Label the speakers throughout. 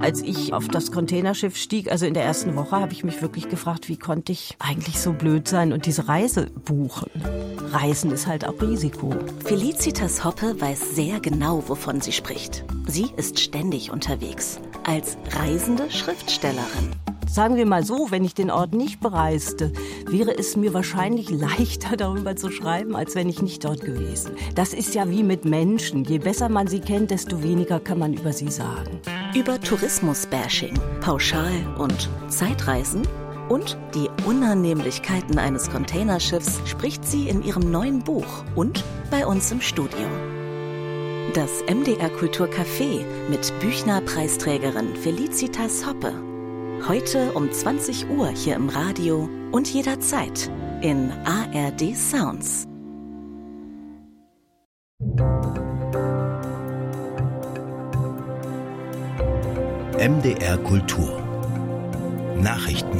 Speaker 1: Als ich auf das Containerschiff stieg, also in der ersten Woche, habe ich mich wirklich gefragt, wie konnte ich eigentlich so blöd sein und diese Reise buchen? Reisen ist halt auch Risiko.
Speaker 2: Felicitas Hoppe weiß sehr genau, wovon sie spricht. Sie ist ständig unterwegs. Als reisende Schriftstellerin.
Speaker 1: Sagen wir mal so, wenn ich den Ort nicht bereiste, wäre es mir wahrscheinlich leichter, darüber zu schreiben, als wenn ich nicht dort gewesen. Das ist ja wie mit Menschen. Je besser man sie kennt, desto weniger kann man über sie sagen.
Speaker 2: Über Tourismus-Bashing, Pauschal- und Zeitreisen und die Unannehmlichkeiten eines Containerschiffs spricht sie in ihrem neuen Buch und bei uns im Studio. Das MDR Kulturcafé mit Büchner-Preisträgerin Felicitas Hoppe. Heute um 20 Uhr hier im Radio und jederzeit in ARD Sounds.
Speaker 3: MDR Kultur Nachrichten.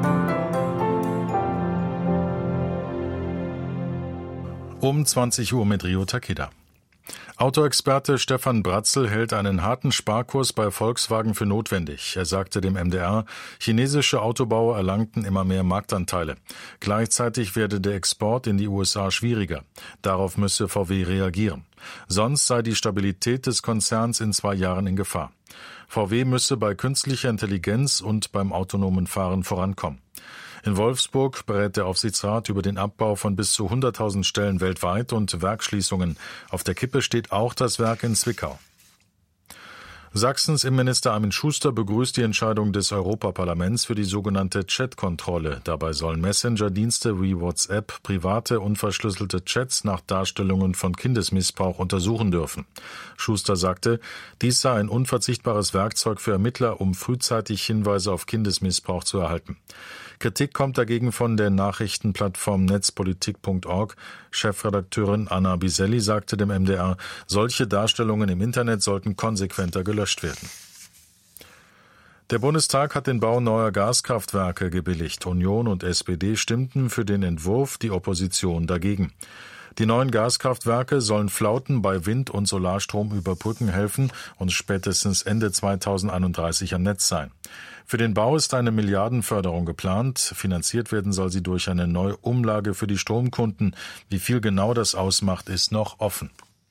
Speaker 4: Um 20 Uhr mit Rio Takeda. Autoexperte Stefan Bratzel hält einen harten Sparkurs bei Volkswagen für notwendig. Er sagte dem MDR, chinesische Autobauer erlangten immer mehr Marktanteile. Gleichzeitig werde der Export in die USA schwieriger. Darauf müsse VW reagieren. Sonst sei die Stabilität des Konzerns in 2 Jahren in Gefahr. VW müsse bei künstlicher Intelligenz und beim autonomen Fahren vorankommen. In Wolfsburg berät der Aufsichtsrat über den Abbau von bis zu 100.000 Stellen weltweit und Werksschließungen. Auf der Kippe steht auch das Werk in Zwickau. Sachsens Innenminister Armin Schuster begrüßt die Entscheidung des Europaparlaments für die sogenannte Chat-Kontrolle. Dabei sollen Messenger-Dienste wie WhatsApp private, unverschlüsselte Chats nach Darstellungen von Kindesmissbrauch untersuchen dürfen. Schuster sagte, dies sei ein unverzichtbares Werkzeug für Ermittler, um frühzeitig Hinweise auf Kindesmissbrauch zu erhalten. Kritik kommt dagegen von der Nachrichtenplattform netzpolitik.org. Chefredakteurin Anna Biselli sagte dem MDR, solche Darstellungen im Internet sollten konsequenter gelöscht werden. Der Bundestag hat den Bau neuer Gaskraftwerke gebilligt. Union und SPD stimmten für den Entwurf, die Opposition dagegen. Die neuen Gaskraftwerke sollen Flauten bei Wind- und Solarstrom überbrücken helfen und spätestens Ende 2031 am Netz sein. Für den Bau ist eine Milliardenförderung geplant. Finanziert werden soll sie durch eine neue Umlage für die Stromkunden. Wie viel genau das ausmacht, ist noch offen.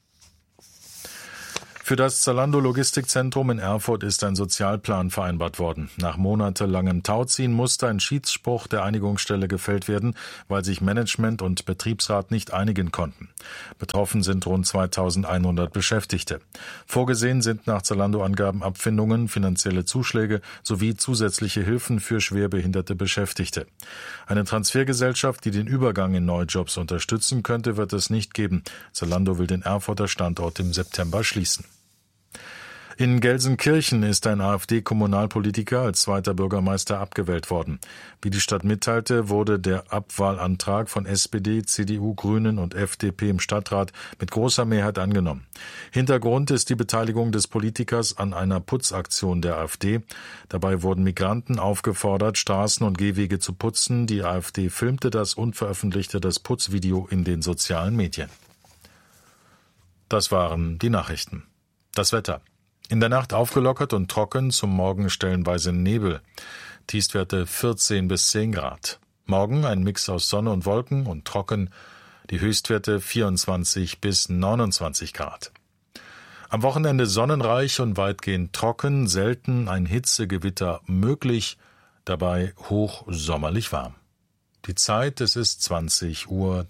Speaker 4: Für das Zalando-Logistikzentrum in Erfurt ist ein Sozialplan vereinbart worden. Nach monatelangem Tauziehen musste ein Schiedsspruch der Einigungsstelle gefällt werden, weil sich Management und Betriebsrat nicht einigen konnten. Betroffen sind rund 2.100 Beschäftigte. Vorgesehen sind nach Zalando-Angaben Abfindungen, finanzielle Zuschläge sowie zusätzliche Hilfen für schwerbehinderte Beschäftigte. Eine Transfergesellschaft, die den Übergang in neue Jobs unterstützen könnte, wird es nicht geben. Zalando will den Erfurter Standort im September schließen. In Gelsenkirchen ist ein AfD-Kommunalpolitiker als zweiter Bürgermeister abgewählt worden. Wie die Stadt mitteilte, wurde der Abwahlantrag von SPD, CDU, Grünen und FDP im Stadtrat mit großer Mehrheit angenommen. Hintergrund ist die Beteiligung des Politikers an einer Putzaktion der AfD. Dabei wurden Migranten aufgefordert, Straßen und Gehwege zu putzen. Die AfD filmte das und veröffentlichte das Putzvideo in den sozialen Medien. Das waren die Nachrichten. Das Wetter. In der Nacht aufgelockert und trocken, zum Morgen stellenweise Nebel. Tiefstwerte 14 bis 10 Grad. Morgen ein Mix aus Sonne und Wolken und trocken. Die Höchstwerte 24 bis 29 Grad. Am Wochenende sonnenreich und weitgehend trocken, selten ein Hitzegewitter möglich, dabei hochsommerlich warm. Die Zeit, es ist 20:03 Uhr.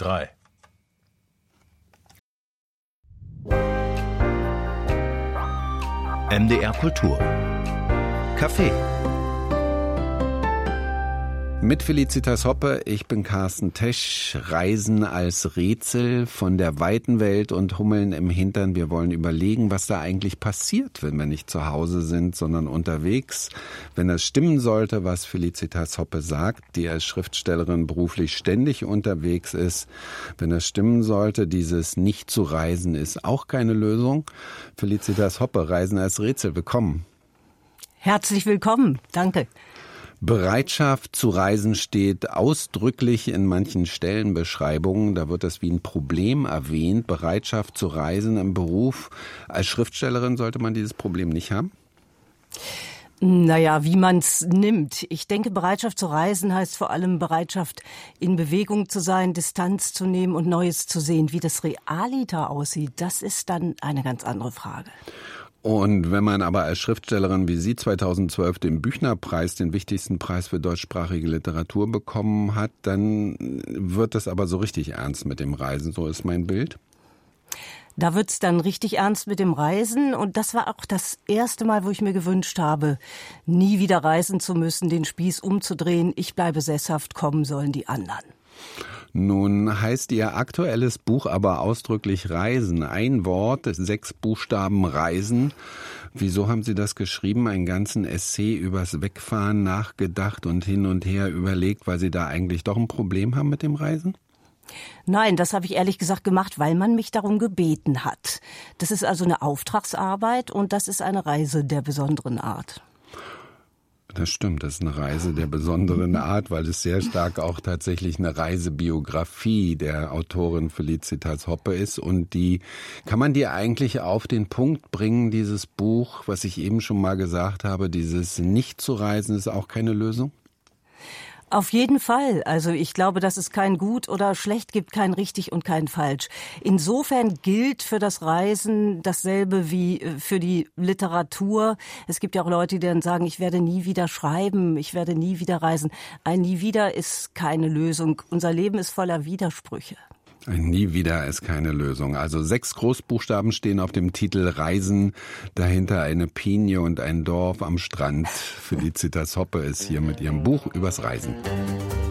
Speaker 3: MDR Kultur Café
Speaker 5: Mit Felicitas Hoppe, ich bin Carsten Tesch, Reisen als Rätsel von der weiten Welt und Hummeln im Hintern. Wir wollen überlegen, was da eigentlich passiert, wenn wir nicht zu Hause sind, sondern unterwegs. Wenn das stimmen sollte, was Felicitas Hoppe sagt, die als Schriftstellerin beruflich ständig unterwegs ist. Wenn das stimmen sollte, dieses Nicht zu reisen ist auch keine Lösung. Felicitas Hoppe, Reisen als Rätsel, willkommen.
Speaker 1: Herzlich willkommen, danke.
Speaker 5: Bereitschaft zu reisen steht ausdrücklich in manchen Stellenbeschreibungen. Da wird das wie ein Problem erwähnt. Bereitschaft zu reisen im Beruf. Als Schriftstellerin sollte man dieses Problem nicht haben?
Speaker 1: Naja, wie man's nimmt. Ich denke, Bereitschaft zu reisen heißt vor allem Bereitschaft, in Bewegung zu sein, Distanz zu nehmen und Neues zu sehen. Wie das realiter aussieht, das ist dann eine ganz andere Frage.
Speaker 5: Und wenn man aber als Schriftstellerin wie Sie 2012 den Büchnerpreis, den wichtigsten Preis für deutschsprachige Literatur bekommen hat, dann wird das aber so richtig ernst mit dem Reisen. So ist mein Bild.
Speaker 1: Da wird's dann richtig ernst mit dem Reisen und das war auch das erste Mal, wo ich mir gewünscht habe, nie wieder reisen zu müssen, den Spieß umzudrehen. Ich bleibe sesshaft, kommen sollen die anderen.
Speaker 5: Nun heißt Ihr aktuelles Buch aber ausdrücklich Reisen. Ein Wort, 6 Buchstaben Reisen. Wieso haben Sie das geschrieben? Einen ganzen Essay übers Wegfahren nachgedacht und hin und her überlegt, weil Sie da eigentlich doch ein Problem haben mit dem Reisen?
Speaker 1: Nein, das habe ich ehrlich gesagt gemacht, weil man mich darum gebeten hat. Das ist also eine Auftragsarbeit und das ist eine Reise der besonderen Art.
Speaker 5: Das stimmt, das ist eine Reise der besonderen Art, weil es sehr stark auch tatsächlich eine Reisebiografie der Autorin Felicitas Hoppe ist. Und die kann man dir eigentlich auf den Punkt bringen, dieses Buch, was ich eben schon mal gesagt habe, dieses Nicht zu reisen ist auch keine Lösung?
Speaker 1: Auf jeden Fall. Also ich glaube, dass es kein Gut oder Schlecht gibt, kein Richtig und kein Falsch. Insofern gilt für das Reisen dasselbe wie für die Literatur. Es gibt ja auch Leute, die dann sagen, ich werde nie wieder schreiben, ich werde nie wieder reisen. Ein Nie wieder ist keine Lösung. Unser Leben ist voller Widersprüche.
Speaker 5: Ein Nie wieder ist keine Lösung. Also 6 Großbuchstaben stehen auf dem Titel Reisen. Dahinter eine Pinie und ein Dorf am Strand. Felicitas Hoppe ist hier mit ihrem Buch übers Reisen.